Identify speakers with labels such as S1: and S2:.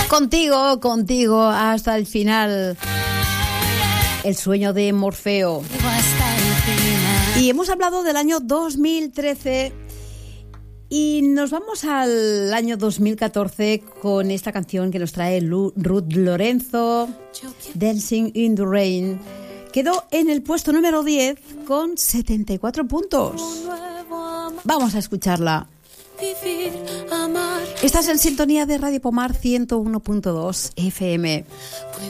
S1: Contigo hasta el final. El sueño de Morfeo. Y hemos hablado del año 2013 y nos vamos al año 2014 con esta canción que nos trae Ruth Lorenzo, Dancing in the Rain. Quedó en el puesto número 10 con 74 puntos. Vamos a escucharla. Estás en sintonía de Radio Pomar 101.2 FM.